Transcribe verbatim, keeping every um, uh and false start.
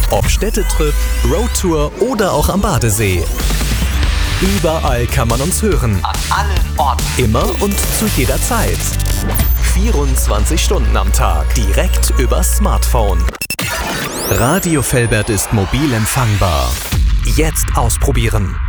Ob Städtetrip, Roadtour oder auch am Badesee. Überall kann man uns hören. An allen Orten. Immer und zu jeder Zeit. vierundzwanzig Stunden am Tag. Direkt übers Smartphone. Radio Velbert ist mobil empfangbar. Jetzt ausprobieren.